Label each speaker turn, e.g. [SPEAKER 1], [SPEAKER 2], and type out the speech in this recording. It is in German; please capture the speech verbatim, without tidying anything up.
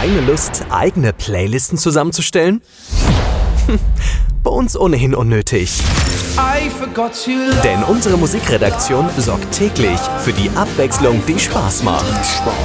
[SPEAKER 1] keine Lust, eigene Playlisten zusammenzustellen? Bei uns ohnehin unnötig. Denn unsere Musikredaktion sorgt täglich für die Abwechslung, die Spaß macht.